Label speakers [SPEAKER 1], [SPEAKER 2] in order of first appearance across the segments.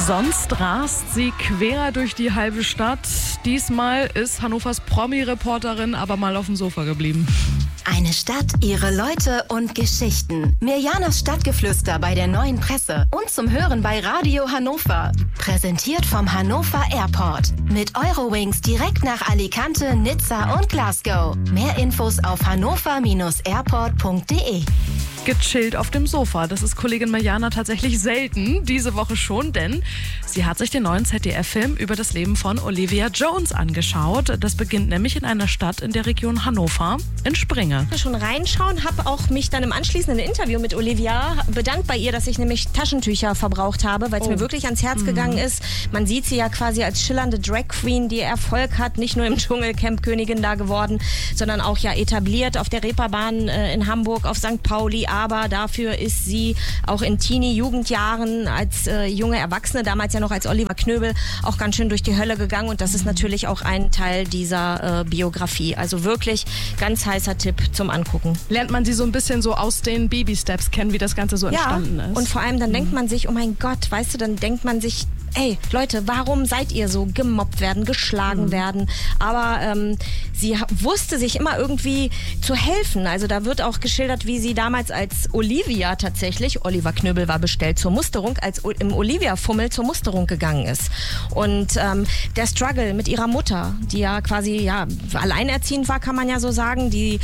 [SPEAKER 1] Sonst rast sie quer durch die halbe Stadt. Diesmal ist Hannovers Promi-Reporterin aber mal auf dem Sofa geblieben.
[SPEAKER 2] Eine Stadt, ihre Leute und Geschichten. Mirjanas Stadtgeflüster bei der Neuen Presse und zum Hören bei Radio Hannover. Präsentiert vom Hannover Airport. Mit Eurowings direkt nach Alicante, Nizza und Glasgow. Mehr Infos auf hannover-airport.de.
[SPEAKER 1] Gechillt auf dem Sofa. Das ist Kollegin Mirjana tatsächlich selten. Diese Woche schon, denn sie hat sich den neuen ZDF-Film über das Leben von Olivia Jones angeschaut. Das beginnt nämlich in einer Stadt in der Region Hannover, in Springe.
[SPEAKER 3] Schon reinschauen, habe auch mich dann im anschließenden Interview mit Olivia bedankt bei ihr, dass ich nämlich Taschentücher verbraucht habe, weil es mir wirklich ans Herz gegangen ist. Man sieht sie ja quasi als schillernde Drag Queen, die Erfolg hat, nicht nur im Dschungelcamp Königin da geworden, sondern auch ja etabliert auf der Reeperbahn in Hamburg, auf St. Pauli. Aber dafür ist sie auch in Teenie-Jugendjahren als junge Erwachsene, damals ja noch als Oliver Knöbel, auch ganz schön durch die Hölle gegangen. Und das ist natürlich auch ein Teil dieser Biografie. Also wirklich ganz heißer Tipp zum Angucken.
[SPEAKER 1] Lernt man sie so ein bisschen so aus den Baby-Steps kennen, wie das Ganze so entstanden ist.
[SPEAKER 3] Und vor allem dann denkt man sich, oh mein Gott, weißt du, dann denkt man sich, ey, Leute, warum seid ihr so gemobbt werden, geschlagen werden? Aber sie wusste sich immer irgendwie zu helfen. Also da wird auch geschildert, wie sie damals als Olivia tatsächlich, Oliver Knöbel war bestellt zur Musterung, als im Olivia-Fummel zur Musterung gegangen ist. Und der Struggle mit ihrer Mutter, die ja quasi alleinerziehend war, kann man ja so sagen, die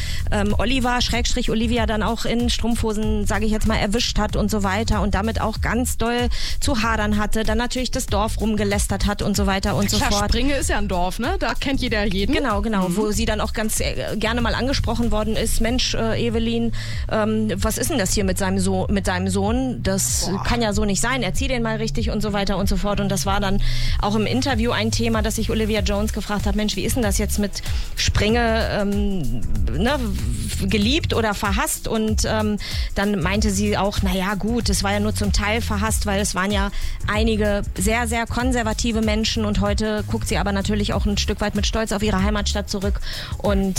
[SPEAKER 3] Olivia dann auch in Strumpfhosen, sage ich jetzt mal, erwischt hat und so weiter und damit auch ganz doll zu hadern hatte. Dann natürlich das Dorf rumgelästert hat und so weiter und so fort.
[SPEAKER 1] Springe ist ja ein Dorf, ne? Da kennt jeder jeden.
[SPEAKER 3] Genau. Wo sie dann auch ganz gerne mal angesprochen worden ist. Mensch, Evelyn, was ist denn das hier mit seinem Sohn? Das kann ja so nicht sein. Erzieh den mal richtig und so weiter und so fort. Und das war dann auch im Interview ein Thema, dass sich Olivia Jones gefragt hat, Mensch, wie ist denn das jetzt mit Springe, geliebt oder verhasst? Und dann meinte sie auch, naja gut, es war ja nur zum Teil verhasst, weil es waren ja einige sehr, sehr konservative Menschen und heute guckt sie aber natürlich auch ein Stück weit mit Stolz auf ihre Heimatstadt zurück und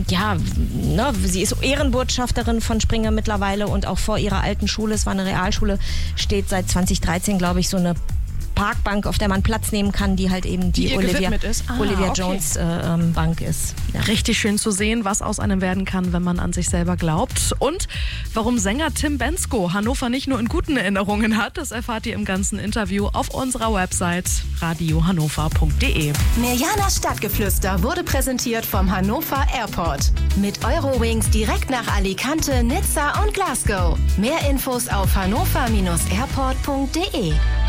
[SPEAKER 3] sie ist Ehrenbotschafterin von Springe mittlerweile und auch vor ihrer alten Schule, es war eine Realschule, steht seit 2013, glaube ich, so eine Parkbank, auf der man Platz nehmen kann, die halt eben die Olivia Jones Bank ist. Ja.
[SPEAKER 1] Richtig schön zu sehen, was aus einem werden kann, wenn man an sich selber glaubt. Und warum Sänger Tim Bendzko Hannover nicht nur in guten Erinnerungen hat, das erfahrt ihr im ganzen Interview auf unserer Website radiohannover.de.
[SPEAKER 2] Mirjanas Stadtgeflüster wurde präsentiert vom Hannover Airport. Mit Eurowings direkt nach Alicante, Nizza und Glasgow. Mehr Infos auf hannover-airport.de.